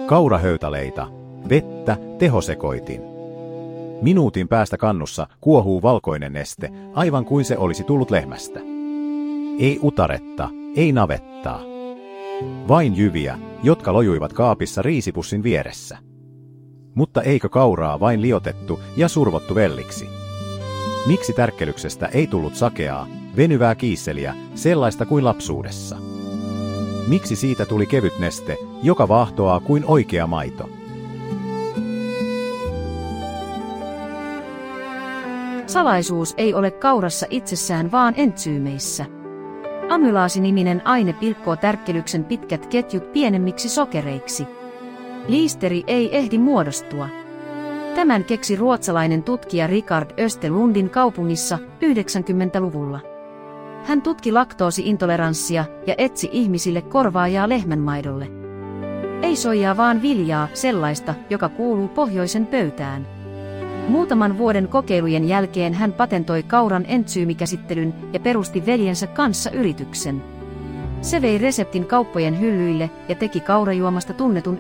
Kaurahöytaleita, vettä, tehosekoitin. Minuutin päästä kannussa kuohuu valkoinen neste, aivan kuin se olisi tullut lehmästä. Ei utaretta, ei navettaa. Vain jyviä, jotka lojuivat kaapissa riisipussin vieressä. Mutta eikö kauraa vain liotettu ja survottu velliksi? Miksi tärkkelyksestä ei tullut sakeaa, venyvää kiisseliä, sellaista kuin lapsuudessa? Miksi siitä tuli kevyt neste, joka vaahtoaa kuin oikea maito? Salaisuus ei ole kaurassa itsessään, vaan entsyymeissä. Amylaasi-niminen aine pilkkoo tärkkelyksen pitkät ketjut pienemmiksi sokereiksi. Liisteri ei ehdi muodostua. Tämän keksi ruotsalainen tutkija Richard Östelundin kaupungissa 90-luvulla. Hän tutki laktoosiintoleranssia ja etsi ihmisille korvaajaa lehmänmaidolle. Ei soijaa, vaan viljaa, sellaista, joka kuuluu pohjoisen pöytään. Muutaman vuoden kokeilujen jälkeen hän patentoi kauran entsyymikäsittelyn ja perusti veljensä kanssa yrityksen. Se vei reseptin kauppojen hyllyille ja teki kaurajuomasta tunnetun